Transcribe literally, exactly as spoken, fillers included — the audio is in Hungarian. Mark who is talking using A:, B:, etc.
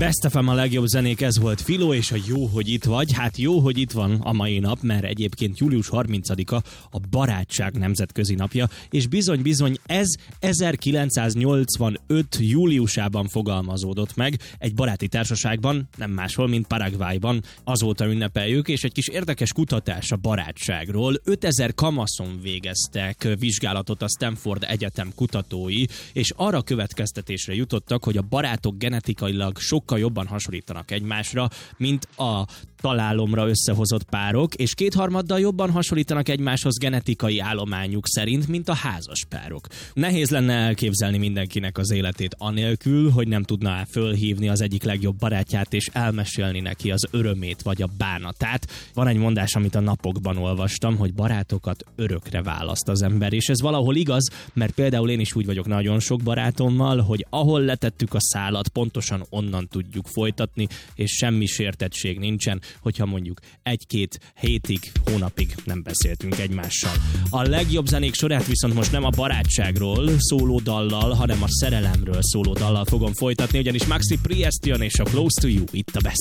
A: Best ef em a legjobb zenék, ez volt Filó, és a jó, hogy itt vagy. Hát jó, hogy itt van a mai nap, mert egyébként július harmincadika a barátság nemzetközi napja, és bizony-bizony ez ezerkilencszáznyolcvanöt júliusában fogalmazódott meg egy baráti társaságban, nem máshol, mint Paraguayban. Azóta ünnepeljük, és egy kis érdekes kutatás a barátságról. ötezer kamaszon végeztek vizsgálatot a Stanford Egyetem kutatói, és arra következtetésre jutottak, hogy a barátok genetikailag sokkal jobban hasonlítanak egymásra, mint a találomra összehozott párok, és kétharmaddal jobban hasonlítanak egymáshoz genetikai állományuk szerint, mint a házas párok. Nehéz lenne elképzelni mindenkinek az életét anélkül, hogy nem tudná fölhívni az egyik legjobb barátját, és elmesélni neki az örömét vagy a bánatát. Van egy mondás, amit a napokban olvastam, hogy barátokat örökre választ az ember, és ez valahol igaz, mert például én is úgy vagyok nagyon sok barátommal, hogy ahol letettük a szálat, pontosan onnan tudjuk folytatni, és semmi sértettség nincsen, hogyha mondjuk egy-két hétig, hónapig nem beszéltünk egymással. A legjobb zenék sorát viszont most nem a barátságról szóló dallal, hanem a szerelemről szóló dallal fogom folytatni, ugyanis Maxi Priest jön és a Close to You itt a Best